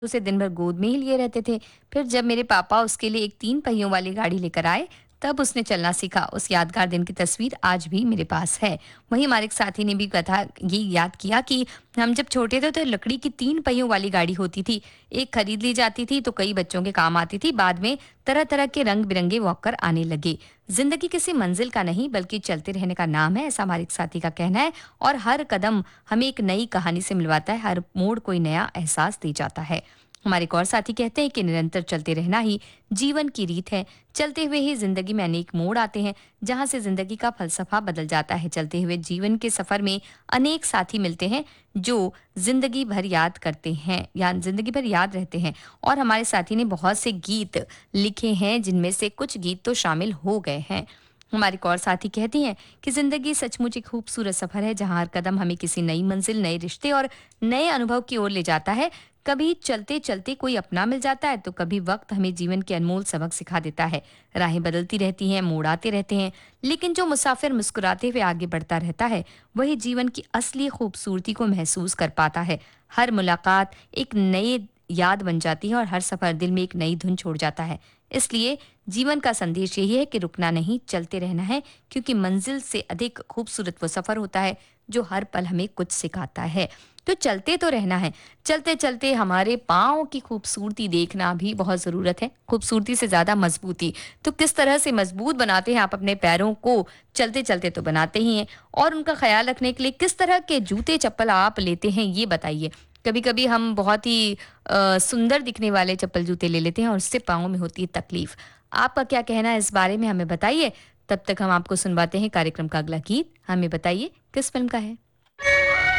उसे दिन भर गोद में ही लिए रहते थे। फिर जब मेरे पापा उसके लिए एक 3 पहियों वाली गाड़ी लेकर आए, तब उसने चलना सीखा। उस यादगार दिन की तस्वीर आज भी मेरे पास है। वहीं हमारे एक साथी ने भी कथा ये याद किया कि हम जब छोटे थे तो लकड़ी की 3 पहियों वाली गाड़ी होती थी। एक खरीद ली जाती थी तो कई बच्चों के काम आती थी। बाद में तरह-तरह के रंग-बिरंगे वॉकर आने लगे। ज़िंदगी किसी मंजिल का नहीं बल्कि चलते रहने का नाम है, ऐसा हमारे एक साथी का कहना है। और हर कदम हमें एक नई कहानी से मिलवाता है, हर मोड़ कोई नया एहसास दे जाता है। हमारे एक और साथी कहते हैं कि निरंतर चलते रहना ही जीवन की रीत है। चलते हुए ही जिंदगी में अनेक मोड़ आते हैं, जहां से जिंदगी का फलसफा बदल जाता है। चलते हुए जीवन के सफर में अनेक साथी मिलते हैं जो जिंदगी भर याद करते हैं या जिंदगी भर याद रहते हैं। और हमारे साथी ने बहुत से गीत लिखे हैं, जिनमें से कुछ गीत तो शामिल हो गए हैं। हमारे एक और साथी कहती हैं कि जिंदगी सचमुच एक खूबसूरत सफर है, जहां हर कदम हमें किसी नई मंजिल, नए रिश्ते और नए अनुभव की ओर ले जाता है। कभी चलते चलते कोई अपना मिल जाता है, तो कभी वक्त हमें जीवन के अनमोल सबक सिखा देता है। राहें बदलती रहती हैं, मोड़ आते रहते हैं, लेकिन जो मुसाफिर मुस्कुराते हुए आगे बढ़ता रहता है, वही जीवन की असली खूबसूरती को महसूस कर पाता है। हर मुलाकात एक नई याद बन जाती है और हर सफर दिल में एक नई धुन छोड़ जाता है। इसलिए जीवन का संदेश यही है कि रुकना नहीं, चलते रहना है, क्योंकि मंजिल से अधिक खूबसूरत वो सफर होता है जो हर पल हमें कुछ सिखाता है। तो चलते तो रहना है। चलते-चलते हमारे पाँव की खूबसूरती देखना भी बहुत ज़रूरत है, खूबसूरती से ज़्यादा मज़बूती। तो किस तरह से मज़बूत बनाते हैं आप अपने पैरों को? चलते-चलते तो बनाते ही हैं, और उनका ख़्याल रखने के लिए किस तरह के जूते-चप्पल आप लेते हैं, ये बताइए? कभी-कभी हम बहुत ही सुंदर दिखने वाले चप्पल-जूते ले लेते हैं और उससे पाँव में होती है तकलीफ़। आपका क्या कहना है इस बारे में, हमें बताइए। तब तक हम आपको सुनवाते हैं कार्यक्रम का अगला गीत। हमें बताइए किस फ़िल्म का है?